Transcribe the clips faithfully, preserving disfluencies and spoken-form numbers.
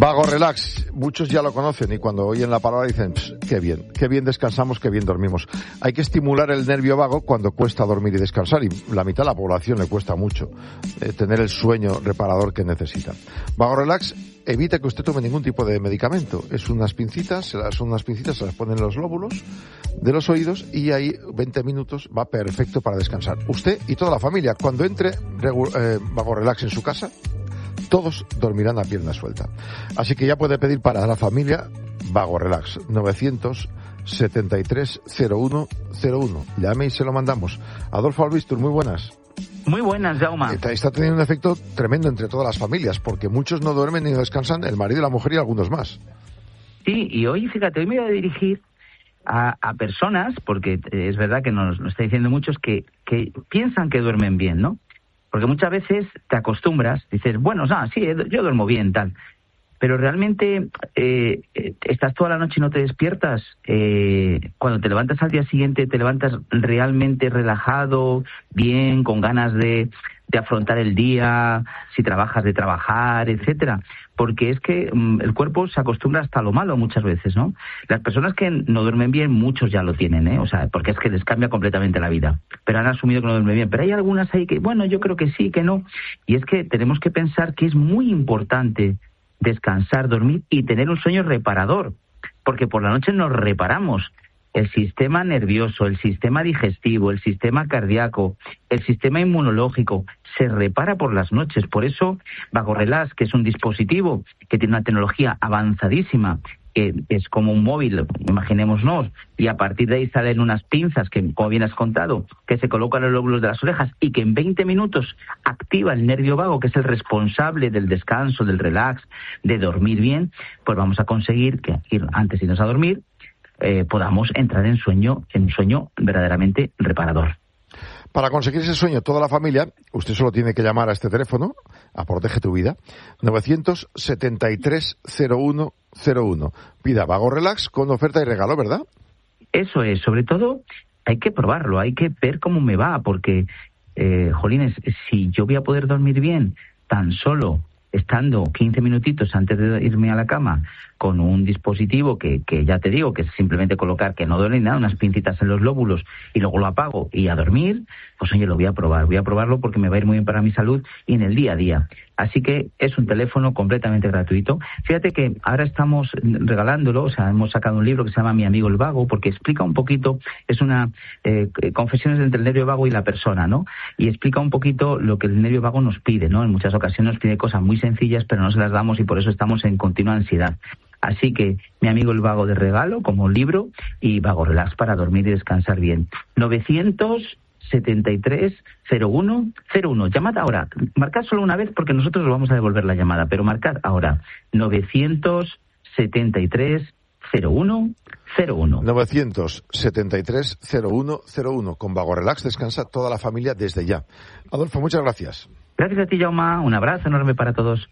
Vago Relax, muchos ya lo conocen y cuando oyen la palabra dicen, qué bien, qué bien descansamos, qué bien dormimos. Hay que estimular el nervio vago cuando cuesta dormir y descansar, y la mitad de la población le cuesta mucho eh, tener el sueño reparador que necesita. Vago Relax evita que usted tome ningún tipo de medicamento. Es unas pincitas, son unas pincitas, se las ponen en los lóbulos de los oídos y ahí veinte minutos va perfecto para descansar. Usted y toda la familia, cuando entre eh, Vago Relax en su casa, todos dormirán a pierna suelta. Así que ya puede pedir para la familia Vago Relax. novecientos setenta y tres cero uno cero uno. Llame y se lo mandamos. Adolfo Albistur, muy buenas. Muy buenas, Jaume. Está teniendo un efecto tremendo entre todas las familias, porque muchos no duermen ni descansan, el marido y la mujer y algunos más. Sí, y hoy, fíjate, hoy me voy a dirigir a, a personas, porque es verdad que nos, nos está diciendo muchos que, que piensan que duermen bien, ¿no? Porque muchas veces te acostumbras, dices, bueno, ah, sí, yo duermo bien, tal. Pero realmente eh, estás toda la noche y no te despiertas. Eh, cuando te levantas al día siguiente, te levantas realmente relajado, bien, con ganas de, de afrontar el día, si trabajas, de trabajar, etcétera. Porque es que um, el cuerpo se acostumbra hasta lo malo muchas veces, ¿no? Las personas que no duermen bien, muchos ya lo tienen, ¿eh? O sea, porque es que les cambia completamente la vida. Pero han asumido que no duermen bien. Pero hay algunas ahí que, bueno, yo creo que sí, que no. Y es que tenemos que pensar que es muy importante descansar, dormir y tener un sueño reparador, porque por la noche nos reparamos. El sistema nervioso, el sistema digestivo, el sistema cardíaco, el sistema inmunológico se repara por las noches. Por eso Vago Relax, que es un dispositivo que tiene una tecnología avanzadísima, que es como un móvil, imaginémonos, y a partir de ahí salen unas pinzas que, como bien has contado, que se colocan en los lóbulos de las orejas y que en veinte minutos activa el nervio vago, que es el responsable del descanso, del relax, de dormir bien. Pues vamos a conseguir que antes de irnos a dormir eh, podamos entrar en sueño, en un sueño verdaderamente reparador. Para conseguir ese sueño, toda la familia, usted solo tiene que llamar a este teléfono, a Protege tu Vida, novecientos setenta y tres cero uno cero uno. Pida Vago Relax con oferta y regalo, ¿verdad? Eso es, sobre todo hay que probarlo, hay que ver cómo me va, porque, eh, jolines, si yo voy a poder dormir bien tan solo estando quince minutitos antes de irme a la cama con un dispositivo que, que ya te digo, que es simplemente colocar, que no duele nada, unas pincitas en los lóbulos y luego lo apago y a dormir, pues oye, lo voy a probar, voy a probarlo porque me va a ir muy bien para mi salud y en el día a día. Así que es un teléfono completamente gratuito. Fíjate que ahora estamos regalándolo, o sea, hemos sacado un libro que se llama Mi amigo el vago, porque explica un poquito, es una eh, confesiones entre el nervio vago y la persona, ¿no? Y explica un poquito lo que el nervio vago nos pide, ¿no? En muchas ocasiones nos pide cosas muy sencillas, pero no se las damos y por eso estamos en continua ansiedad. Así que Mi amigo el vago de regalo como libro y Vago Relax para dormir y descansar bien. novecientos setenta y tres cero uno cero uno. Llamad ahora. Marcad solo una vez porque nosotros os vamos a devolver la llamada, pero marcad ahora. novecientos setenta y tres cero uno cero uno. novecientos setenta y tres cero uno cero uno. Con Vago Relax descansa toda la familia desde ya. Adolfo, muchas gracias. Gracias a ti, Jaume. Un abrazo enorme para todos.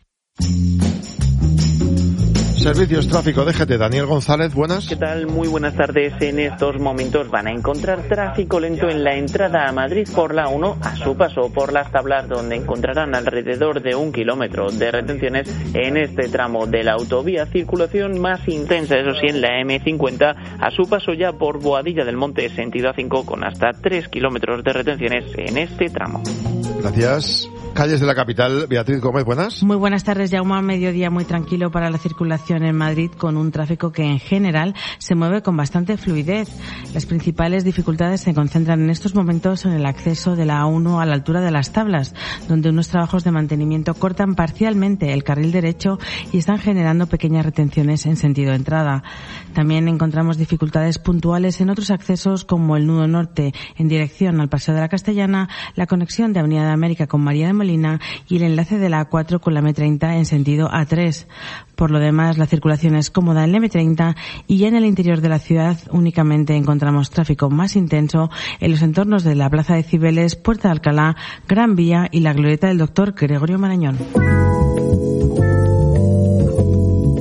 Servicios Tráfico D G T, Daniel González, buenas. ¿Qué tal? Muy buenas tardes. En estos momentos van a encontrar tráfico lento en la entrada a Madrid por la uno a su paso por las tablas, donde encontrarán alrededor de un kilómetro de retenciones en este tramo de la autovía. Circulación más intensa, eso sí, en la eme cincuenta a su paso ya por Boadilla del Monte, sentido A cinco, con hasta tres kilómetros de retenciones en este tramo. Gracias. Calles de la capital, Beatriz Gómez, buenas. Muy buenas tardes, Jaume. Mediodía muy tranquilo para la circulación en Madrid, con un tráfico que en general se mueve con bastante fluidez. Las principales dificultades se concentran en estos momentos en el acceso de la A uno a la altura de las tablas, donde unos trabajos de mantenimiento cortan parcialmente el carril derecho y están generando pequeñas retenciones en sentido entrada. También encontramos dificultades puntuales en otros accesos, como el nudo norte en dirección al Paseo de la Castellana, la conexión de Avenida de América con María de Molina y el enlace de la A cuatro con la eme treinta en sentido A tres. Por lo demás, la circulación es cómoda en la eme treinta y ya en el interior de la ciudad únicamente encontramos tráfico más intenso en los entornos de la Plaza de Cibeles, Puerta de Alcalá, Gran Vía y la glorieta del doctor Gregorio Marañón. Hoy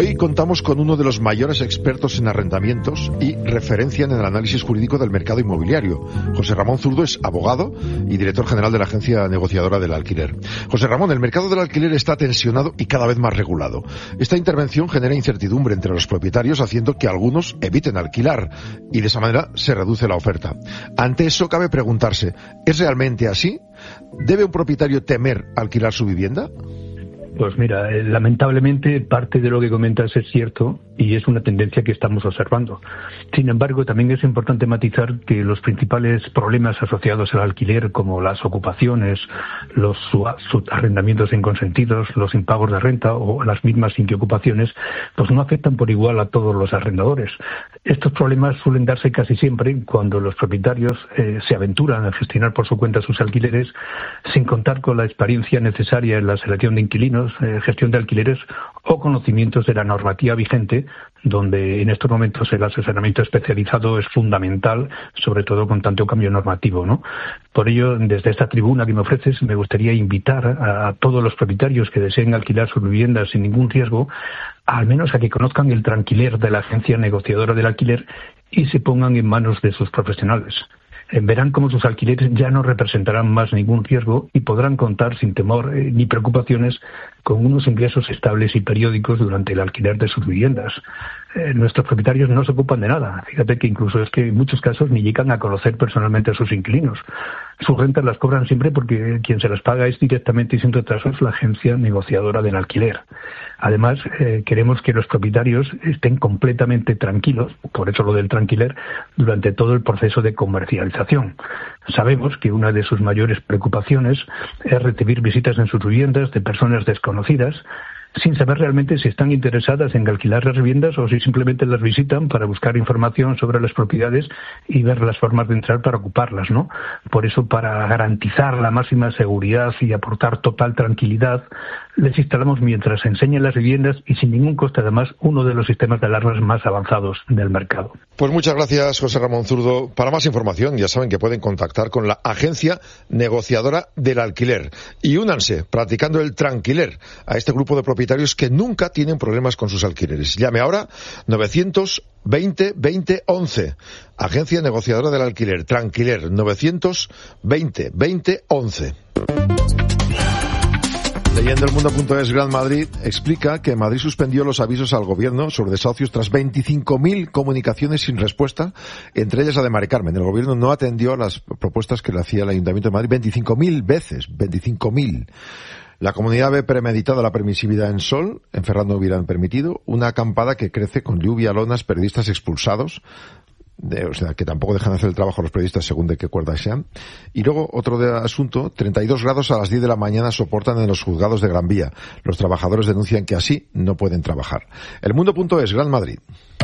Hoy contamos con uno de los mayores expertos en arrendamientos y referencia en el análisis jurídico del mercado inmobiliario. José Ramón Zurdo es abogado y director general de la agencia negociadora del alquiler. José Ramón, el mercado del alquiler está tensionado y cada vez más regulado. Esta intervención genera incertidumbre entre los propietarios, haciendo que algunos eviten alquilar y de esa manera se reduce la oferta. Ante eso cabe preguntarse, ¿es realmente así? ¿Debe un propietario temer alquilar su vivienda? Pues mira, eh, lamentablemente parte de lo que comentas es cierto y es una tendencia que estamos observando. Sin embargo, también es importante matizar que los principales problemas asociados al alquiler, como las ocupaciones, los arrendamientos inconsentidos, los impagos de renta o las mismas inquiocupaciones, pues no afectan por igual a todos los arrendadores. Estos problemas suelen darse casi siempre cuando los propietarios eh, se aventuran a gestionar por su cuenta sus alquileres sin contar con la experiencia necesaria en la selección de inquilinos, eh, gestión de alquileres o conocimientos de la normativa vigente, donde en estos momentos el asesoramiento especializado es fundamental, sobre todo con tanto cambio normativo, ¿no? Por ello, desde esta tribuna que me ofreces, me gustaría invitar a, a todos los propietarios que deseen alquilar sus viviendas sin ningún riesgo, al menos a que conozcan el tranquiler de la agencia negociadora del alquiler y se pongan en manos de sus profesionales. Verán cómo sus alquileres ya no representarán más ningún riesgo y podrán contar sin temor eh, ni preocupaciones con unos ingresos estables y periódicos durante el alquiler de sus viviendas. Eh, nuestros propietarios no se ocupan de nada. Fíjate que incluso es que en muchos casos ni llegan a conocer personalmente a sus inquilinos. Sus rentas las cobran siempre porque quien se las paga es directamente y sin retrasos la agencia negociadora del alquiler. Además, eh, queremos que los propietarios estén completamente tranquilos, por eso lo del tranquiler, durante todo el proceso de comercialización. Sabemos que una de sus mayores preocupaciones es recibir visitas en sus viviendas de personas desconocidas, sin saber realmente si están interesadas en alquilar las viviendas o si simplemente las visitan para buscar información sobre las propiedades y ver las formas de entrar para ocuparlas, ¿no? Por eso, para garantizar la máxima seguridad y aportar total tranquilidad, les instalamos mientras enseñan las viviendas y sin ningún coste además uno de los sistemas de alarmas más avanzados del mercado. Pues muchas gracias, José Ramón Zurdo. Para más información ya saben que pueden contactar con la agencia negociadora del alquiler y únanse practicando el tranquiler a este grupo de propietarios que nunca tienen problemas con sus alquileres. Llame ahora novecientos veinte veinte once. Agencia negociadora del alquiler, tranquiler, novecientos veinte veinte once. Leyendo el mundo.es, Gran Madrid explica que Madrid suspendió los avisos al gobierno sobre desahucios tras veinticinco mil comunicaciones sin respuesta, entre ellas la de Mari Carmen. El gobierno no atendió a las propuestas que le hacía el Ayuntamiento de Madrid veinticinco mil veces, veinticinco mil. La comunidad ve premeditada la permisividad en Sol, en Ferraz no hubieran permitido, una acampada que crece con lluvia, lonas, periodistas expulsados, De, o sea, que tampoco dejan de hacer el trabajo los periodistas según de qué cuerda sean. Y luego, otro de asunto, treinta y dos grados a las diez de la mañana soportan en los juzgados de Gran Vía. Los trabajadores denuncian que así no pueden trabajar. El mundo.es, Gran Madrid.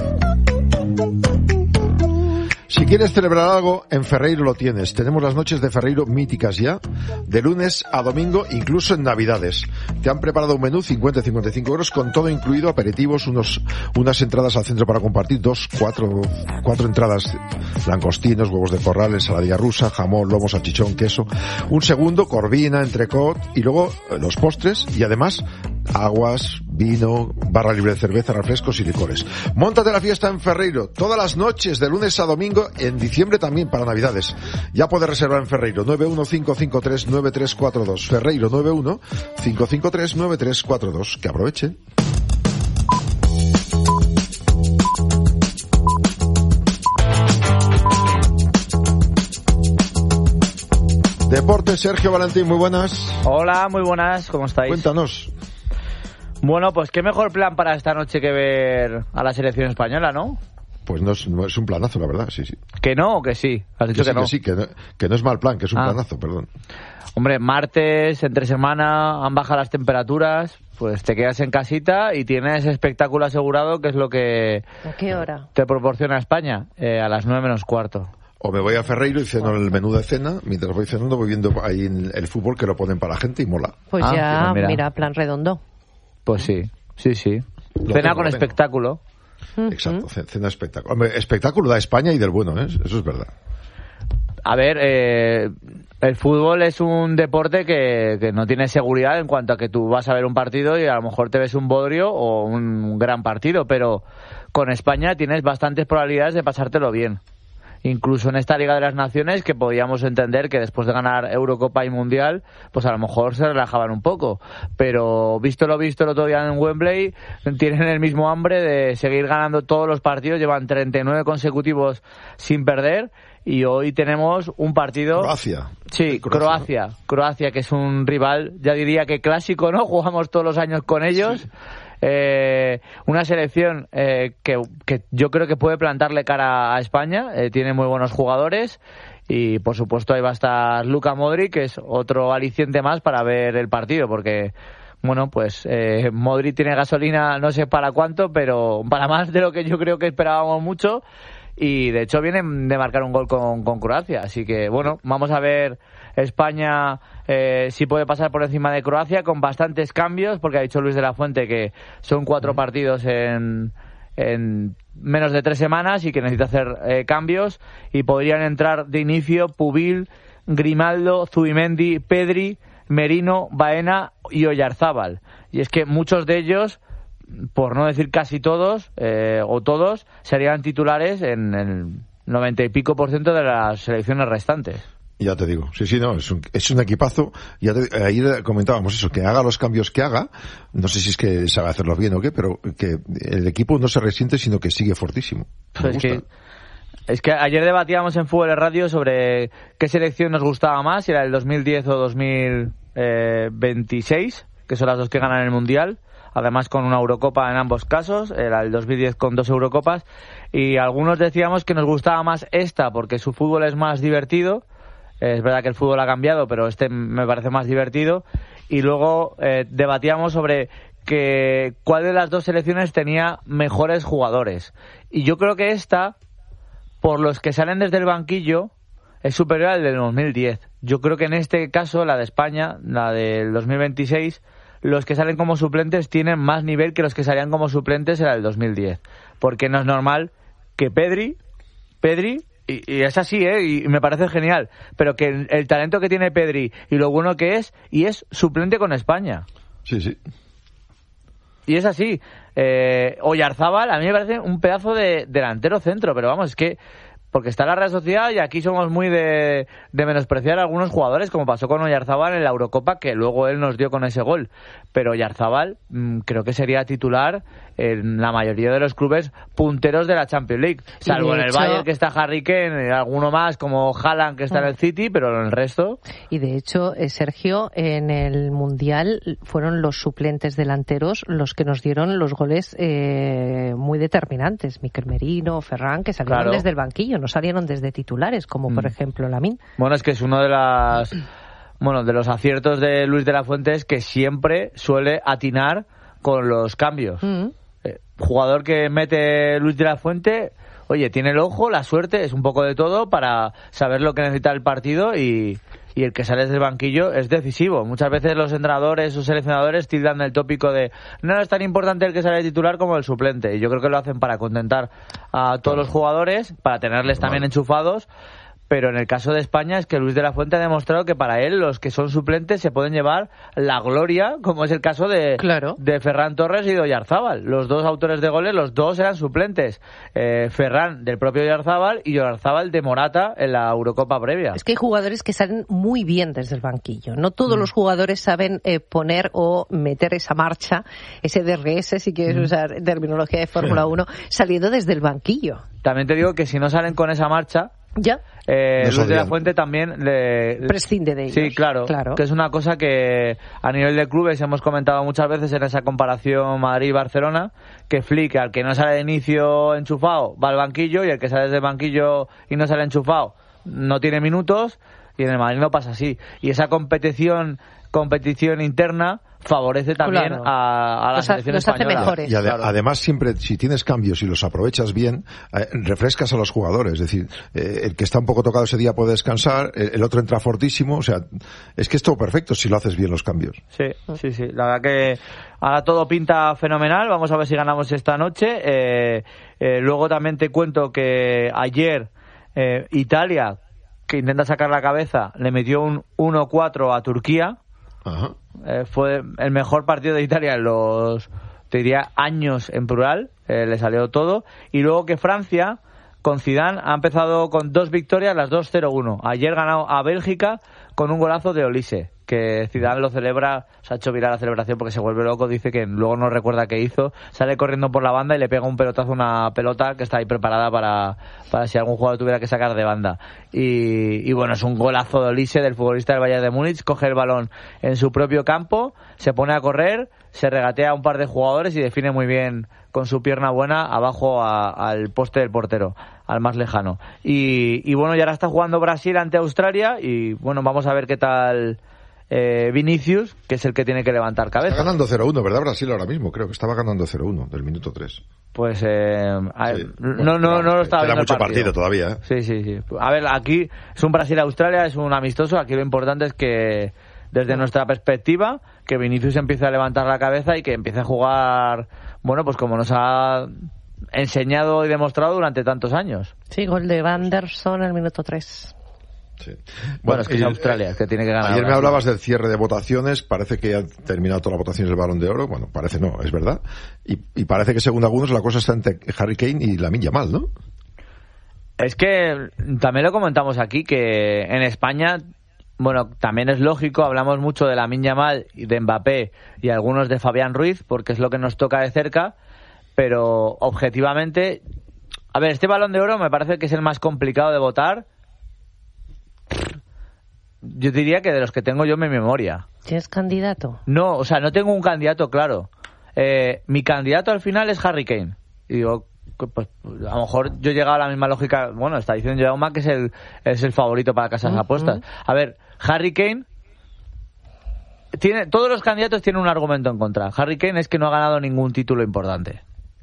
Si quieres celebrar algo, en Ferreiro lo tienes. Tenemos las noches de Ferreiro míticas ya, de lunes a domingo, incluso en Navidades. Te han preparado un menú, cincuenta a cincuenta y cinco euros, con todo incluido, aperitivos, unos, unas entradas al centro para compartir, dos, cuatro, cuatro entradas, langostinos, huevos de corral, ensaladilla rusa, jamón, lomo, salchichón, queso, un segundo, corvina, entrecot, y luego eh, los postres, y además, aguas, vino, barra libre de cerveza, refrescos y licores. Móntate la fiesta en Ferreiro, todas las noches, de lunes a domingo, en diciembre también para Navidades. Ya puedes reservar en Ferreiro, nueve uno cinco cinco tres nueve tres cuatro dos. Ferreiro, nueve uno cinco cinco tres nueve tres cuatro dos. Que aprovechen. Deportes, Sergio Valentín, muy buenas. Hola, muy buenas, ¿cómo estáis? Cuéntanos. Bueno, pues qué mejor plan para esta noche que ver a la selección española, ¿no? Pues no es, no es un planazo, la verdad, sí, sí. ¿Que no o que sí? Has dicho que, que, sí, no. que sí, que no, que no es mal plan, que es un ah. planazo, perdón. Hombre, martes, entre semana, han bajado las temperaturas, pues te quedas en casita y tienes espectáculo asegurado, que es lo que... ¿A qué hora? Te proporciona España, eh, a las nueve menos cuarto. O me voy a Ferreiro y ceno el menú de cena, mientras voy cenando voy viendo ahí el fútbol que lo ponen para la gente y mola. Pues ah, ya, mira. mira, plan redondo. Pues sí, sí, sí. Lo Cena tengo, con lo espectáculo. Exacto, cena espectáculo. Hombre, espectáculo da España y del bueno, ¿eh? Eso es verdad. A ver, eh, el fútbol es un deporte que, que no tiene seguridad en cuanto a que tú vas a ver un partido y a lo mejor te ves un bodrio o un gran partido, pero con España tienes bastantes probabilidades de pasártelo bien. Incluso en esta Liga de las Naciones, que podíamos entender que después de ganar Eurocopa y Mundial, pues a lo mejor se relajaban un poco. Pero visto lo visto el otro día en Wembley, tienen el mismo hambre de seguir ganando todos los partidos. Llevan treinta y nueve consecutivos sin perder y hoy tenemos un partido... Croacia. Sí, Croacia, Croacia, ¿no? Croacia, que es un rival, ya diría que clásico, ¿no? Jugamos todos los años con ellos. Sí. Eh, una selección eh, que, que yo creo que puede plantarle cara a España, eh, tiene muy buenos jugadores y por supuesto ahí va a estar Luka Modric, que es otro aliciente más para ver el partido, porque bueno, pues eh, Modric tiene gasolina no sé para cuánto, pero para más de lo que yo creo que esperábamos mucho, y de hecho vienen de marcar un gol con, con Croacia, así que bueno, vamos a ver España eh, si puede pasar por encima de Croacia con bastantes cambios, porque ha dicho Luis de la Fuente que son cuatro partidos en, en menos de tres semanas y que necesita hacer eh, cambios, y podrían entrar de inicio Pubil, Grimaldo, Zubimendi, Pedri, Merino, Baena y Oyarzábal. Y es que muchos de ellos, por no decir casi todos, eh, o todos, serían titulares en el noventa y pico por ciento de las selecciones restantes. Ya te digo, sí, sí, no, es un, es un equipazo. Ya te, ayer comentábamos eso, que haga los cambios que haga, no sé si es que sabe hacerlos bien o qué, pero que el equipo no se resiente, sino que sigue fortísimo. Me pues gusta. Que, es que ayer debatíamos en Fútbol Radio sobre qué selección nos gustaba más, si era el dos mil diez o dos mil veintiséis, que son las dos que ganan el Mundial, además con una Eurocopa en ambos casos, era el dos mil diez con dos Eurocopas, y algunos decíamos que nos gustaba más esta porque su fútbol es más divertido. Es verdad que el fútbol ha cambiado, pero este me parece más divertido. Y luego eh, debatíamos sobre que cuál de las dos selecciones tenía mejores jugadores. Y yo creo que esta, por los que salen desde el banquillo, es superior al del dos mil diez. Yo creo que en este caso, la de España, la del dos mil veintiséis, los que salen como suplentes tienen más nivel que los que salían como suplentes en la del dos mil diez. Porque no es normal que Pedri, Pedri... Y, y es así, ¿eh? Y me parece genial. Pero que el, el talento que tiene Pedri y lo bueno que es, y es suplente con España. Sí, sí. Y es así. Eh, Oyarzábal, a mí me parece un pedazo de delantero centro, pero vamos, es que porque está la Real Sociedad y aquí somos muy de, de menospreciar a algunos jugadores, como pasó con Oyarzábal en la Eurocopa, que luego él nos dio con ese gol. Pero Oyarzábal mmm, creo que sería titular en la mayoría de los clubes punteros de la Champions League, salvo en el hecho, Bayern, que está Harry Kane, alguno más como Haaland, que está en el City, pero en el resto. Y de hecho, eh, Sergio, en el Mundial fueron los suplentes delanteros los que nos dieron los goles eh, muy determinantes. Mikel Merino, Ferran, que salieron claro. desde el banquillo, no salieron desde titulares, como mm. por ejemplo Lamine. Bueno, es que es uno de las bueno de los aciertos de Luis de la Fuente, es que siempre suele atinar con los cambios. Mm. Jugador que mete Luis de la Fuente, oye, tiene el ojo, la suerte, es un poco de todo para saber lo que necesita el partido, y, y el que sale desde el banquillo es decisivo. Muchas veces los entrenadores o seleccionadores tildan el tópico de no es tan importante el que sale de titular como el suplente, y yo creo que lo hacen para contentar a todos los jugadores, para tenerles también enchufados. Pero en el caso de España es que Luis de la Fuente ha demostrado que para él los que son suplentes se pueden llevar la gloria, como es el caso de, claro. de Ferran Torres y de Oyarzábal. Los dos autores de goles, los dos eran suplentes. Eh, Ferran del propio Oyarzábal y Oyarzábal de Morata en la Eurocopa previa. Es que hay jugadores que salen muy bien desde el banquillo. No todos mm. los jugadores saben eh, poner o meter esa marcha, ese D R S, si quieres mm. usar terminología de Fórmula sí. uno, saliendo desde el banquillo. También te digo que si no salen con esa marcha, ya eh, no Luis de la Fuente también le prescinde de ellos. Sí, claro, claro, que es una cosa que a nivel de clubes hemos comentado muchas veces en esa comparación Madrid-Barcelona, que Flick, al que no sale de inicio enchufado, va al banquillo, y el que sale desde el banquillo y no sale enchufado no tiene minutos, y en el Madrid no pasa así. Y esa competición competición interna favorece también claro. a, a la selección española. Mejores. Y ade- claro. además siempre, si tienes cambios y los aprovechas bien, eh, refrescas a los jugadores. Es decir, eh, el que está un poco tocado ese día puede descansar, el, el otro entra fortísimo. O sea, es que es todo perfecto si lo haces bien los cambios. Sí, sí, sí. La verdad que ahora todo pinta fenomenal. Vamos a ver si ganamos esta noche. Eh, eh, luego también te cuento que ayer eh, Italia que intenta sacar la cabeza, le metió un uno cuatro a Turquía. Ajá. Eh, fue el mejor partido de Italia en los, te diría, años en plural. Eh, le salió todo. Y luego que Francia, con Zidane, ha empezado con dos victorias, las dos cero uno. Ayer ganado a Bélgica con un golazo de Olise, que Zidane lo celebra, se ha hecho viral la celebración porque se vuelve loco, dice que luego no recuerda qué hizo, sale corriendo por la banda y le pega un pelotazo a una pelota que está ahí preparada para, para si algún jugador tuviera que sacar de banda. Y, y bueno, es un golazo de Olise, del futbolista del Bayern de Múnich, coge el balón en su propio campo, se pone a correr, se regatea a un par de jugadores y define muy bien con su pierna buena abajo a, al poste del portero, al más lejano. Y, y bueno, y ahora está jugando Brasil ante Australia y bueno, vamos a ver qué tal eh, Vinicius, que es el que tiene que levantar cabeza. Está ganando cero uno, ¿verdad? Brasil ahora mismo, creo que estaba ganando cero uno del minuto tres. Pues eh, a sí. ver, bueno, no, no, no lo estaba viendo mucho el partido. partido todavía, ¿eh? Sí, sí, sí. A ver, aquí es un Brasil-Australia, es un amistoso. Aquí lo importante es que, desde nuestra perspectiva, que Vinicius empiece a levantar la cabeza y que empiece a jugar, bueno, pues como nos ha enseñado y demostrado durante tantos años. Sí, gol de Van der Sar al minuto tres. Sí. Bueno, Bueno, es que es Australia, que tiene que ganar. Ayer me Brasil. hablabas del cierre de votaciones, parece que han terminado todas las votaciones del Balón de Oro, bueno, parece no, es verdad, y, y parece que según algunos la cosa está entre Harry Kane y Lamine Yamal, ¿no? Es que también lo comentamos aquí, que en España, bueno, también es lógico, hablamos mucho de Lamine Yamal y de Mbappé y algunos de Fabián Ruiz, porque es lo que nos toca de cerca, pero objetivamente, a ver, este Balón de Oro me parece que es el más complicado de votar. Yo diría que de los que tengo yo en mi memoria. ¿Tienes candidato? No, o sea, no tengo un candidato claro. Eh, mi candidato al final es Harry Kane. Y digo, pues a lo mejor yo he llegado a la misma lógica. Bueno, está diciendo Jaume que es el, es el favorito para casas de apuestas. A ver, Harry Kane tiene, todos los candidatos tienen un argumento en contra. Harry Kane es que no ha ganado ningún título importante.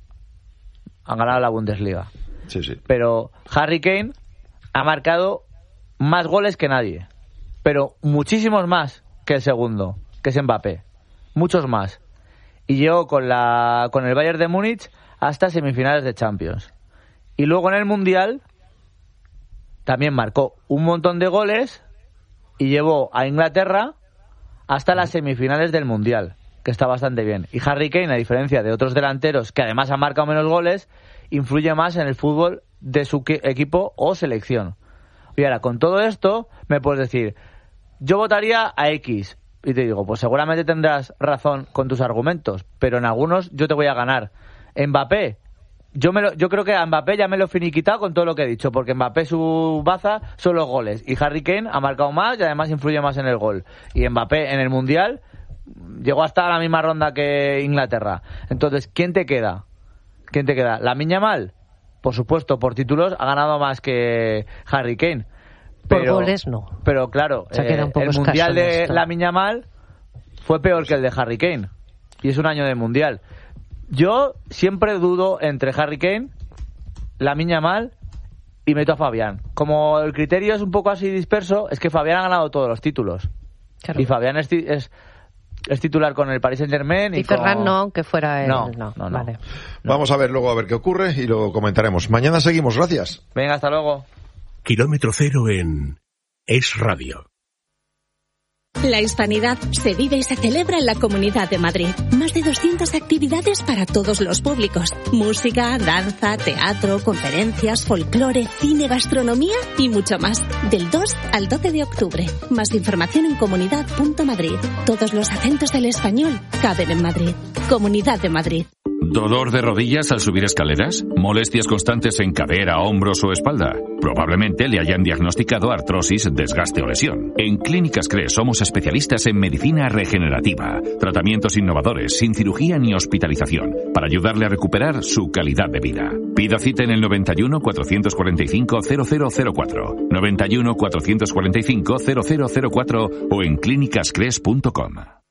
Ha ganado la Bundesliga. Sí, sí. Pero Harry Kane ha marcado más goles que nadie, pero muchísimos más que el segundo, que es Mbappé, muchos más, y llegó con la con el Bayern de Múnich hasta semifinales de Champions, y luego en el Mundial también marcó un montón de goles y llevó a Inglaterra hasta las semifinales del Mundial, que está bastante bien. Y Harry Kane, a diferencia de otros delanteros que además han marcado menos goles, influye más en el fútbol de su equipo o selección. Y ahora, con todo esto, me puedes decir, yo votaría a X. Y te digo, pues seguramente tendrás razón con tus argumentos, pero en algunos yo te voy a ganar. Mbappé, yo, me lo, yo creo que a Mbappé ya me lo he finiquitado con todo lo que he dicho, porque Mbappé su baza son los goles. Y Harry Kane ha marcado más y además influye más en el gol. Y Mbappé en el Mundial llegó hasta la misma ronda que Inglaterra. Entonces, ¿quién te queda? ¿Quién te queda? ¿Lamine Yamal? Por supuesto, por títulos ha ganado más que Harry Kane. Pero, por goles no. Pero claro, o sea, eh, el Mundial de Lamine Yamal fue peor que el de Harry Kane. Y es un año de Mundial. Yo siempre dudo entre Harry Kane, Lamine Yamal y meto a Fabián. Como el criterio es un poco así disperso, es que Fabián ha ganado todos los títulos. Claro. Y Fabián es, es, es titular con el Paris Saint-Germain. Y, y Ferran con... no, aunque fuera él. No, no, no, no. Vale. Vamos a ver luego a ver qué ocurre y lo comentaremos. Mañana seguimos, gracias. Venga, hasta luego. Kilómetro cero en Es Radio. La hispanidad se vive y se celebra en la Comunidad de Madrid. Más de doscientas actividades para todos los públicos. Música, danza, teatro, conferencias, folclore, cine, gastronomía y mucho más. Del dos al doce de octubre. Más información en comunidad punto madrid. Todos los acentos del español caben en Madrid. Comunidad de Madrid. ¿Dolor de rodillas al subir escaleras? ¿Molestias constantes en cadera, hombros o espalda? Probablemente le hayan diagnosticado artrosis, desgaste o lesión. En Clínicas Cres somos especialistas en medicina regenerativa, tratamientos innovadores, sin cirugía ni hospitalización, para ayudarle a recuperar su calidad de vida. Pida cita en el noventa y uno, cuatrocientos cuarenta y cinco, cero cero cero cuatro, noventa y uno, cuatrocientos cuarenta y cinco, cero cero cero cuatro o en clínicas cres punto com.